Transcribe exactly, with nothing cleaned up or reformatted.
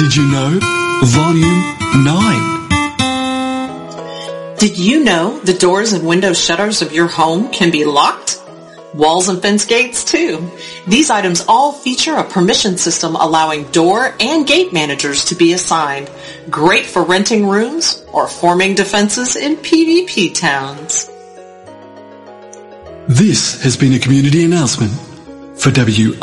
Did you know? Volume nine. Did you know the doors and window shutters of your home can be locked? Walls and fence gates too. These items all feature a permission system allowing door and gate managers to be assigned. Great for renting rooms or forming defenses in PvP towns. This has been a community announcement for W